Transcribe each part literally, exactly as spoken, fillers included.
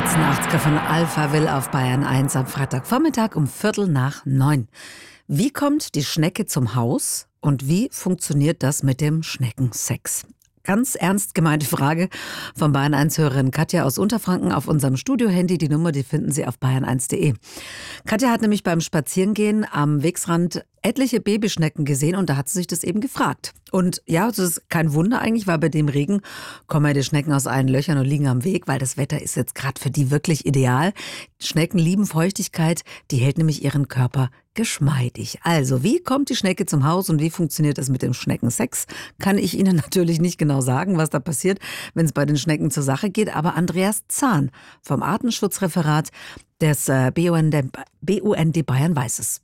Spitzenachtsker von Alphaville auf Bayern eins am Freitagvormittag um Viertel nach neun. Wie kommt die Schnecke zum Haus und wie funktioniert das mit dem Schneckensex? Ganz ernst gemeinte Frage von Bayern eins-Hörerin Katja aus Unterfranken auf unserem Studiohandy. Die Nummer, die finden Sie auf bayern eins punkt de. Katja hat nämlich beim Spazierengehen am Wegsrand etliche Babyschnecken gesehen und da hat sie sich das eben gefragt. Und ja, das ist kein Wunder eigentlich, weil bei dem Regen kommen ja die Schnecken aus allen Löchern und liegen am Weg, weil das Wetter ist jetzt gerade für die wirklich ideal. Schnecken lieben Feuchtigkeit, die hält nämlich ihren Körper geschmeidig. Also, wie kommt die Schnecke zum Haus und wie funktioniert das mit dem Schneckensex? Kann ich Ihnen natürlich nicht genau sagen, was da passiert, wenn es bei den Schnecken zur Sache geht, aber Andreas Zahn vom Artenschutzreferat des B U N D Bayern weiß es.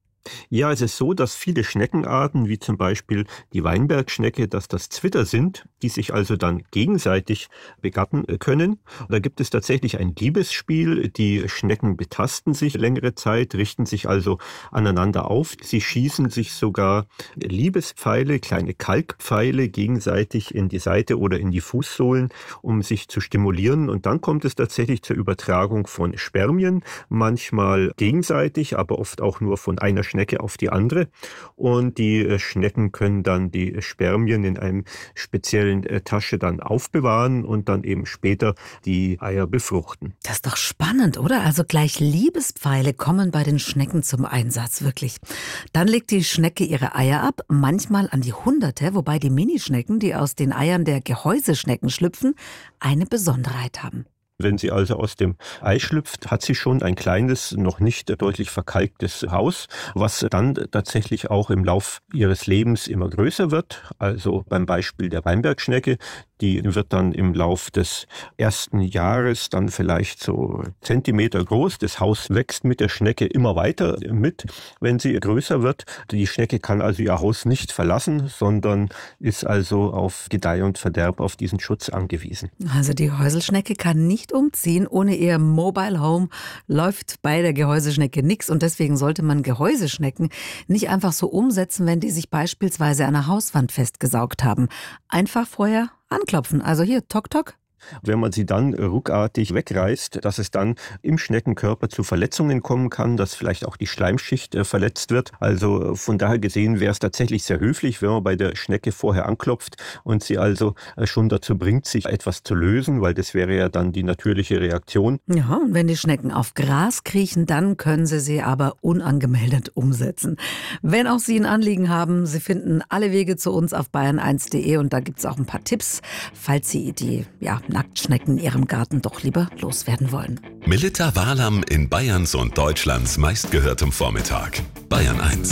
Ja, es ist so, dass viele Schneckenarten, wie zum Beispiel die Weinbergschnecke, dass das Zwitter sind, die sich also dann gegenseitig begatten können. Da gibt es tatsächlich ein Liebesspiel. Die Schnecken betasten sich längere Zeit, richten sich also aneinander auf. Sie schießen sich sogar Liebespfeile, kleine Kalkpfeile gegenseitig in die Seite oder in die Fußsohlen, um sich zu stimulieren. Und dann kommt es tatsächlich zur Übertragung von Spermien, manchmal gegenseitig, aber oft auch nur von einer Schnecke auf die andere. Und die Schnecken können dann die Spermien in einem speziellen Tasche dann aufbewahren und dann eben später die Eier befruchten. Das ist doch spannend, oder? Also gleich Liebespfeile kommen bei den Schnecken zum Einsatz, wirklich. Dann legt die Schnecke ihre Eier ab, manchmal an die Hunderte, wobei die Minischnecken, die aus den Eiern der Gehäuseschnecken schlüpfen, eine Besonderheit haben. Wenn sie also aus dem Ei schlüpft, hat sie schon ein kleines, noch nicht deutlich verkalktes Haus, was dann tatsächlich auch im Lauf ihres Lebens immer größer wird. Also beim Beispiel der Weinbergschnecke, die wird dann im Lauf des ersten Jahres dann vielleicht so Zentimeter groß. Das Haus wächst mit der Schnecke immer weiter mit, wenn sie größer wird. Die Schnecke kann also ihr Haus nicht verlassen, sondern ist also auf Gedeih und Verderb auf diesen Schutz angewiesen. Also die Häuselschnecke kann nicht umziehen. Ohne ihr Mobile Home läuft bei der Gehäuseschnecke nichts. Und deswegen sollte man Gehäuseschnecken nicht einfach so umsetzen, wenn die sich beispielsweise an der Hauswand festgesaugt haben. Einfach vorher anklopfen. Also hier, tok, tok. Wenn man sie dann ruckartig wegreißt, dass es dann im Schneckenkörper zu Verletzungen kommen kann, dass vielleicht auch die Schleimschicht äh, verletzt wird. Also von daher gesehen wäre es tatsächlich sehr höflich, wenn man bei der Schnecke vorher anklopft und sie also äh, schon dazu bringt, sich etwas zu lösen, weil das wäre ja dann die natürliche Reaktion. Ja, und wenn die Schnecken auf Gras kriechen, dann können sie sie aber unangemeldet umsetzen. Wenn auch Sie ein Anliegen haben, Sie finden alle Wege zu uns auf bayern eins punkt de und da gibt es auch ein paar Tipps, falls Sie die, ja, Nacktschnecken in Ihrem Garten doch lieber loswerden wollen. Melitta Walam in Bayerns und Deutschlands meistgehörtem Vormittag. Bayern eins.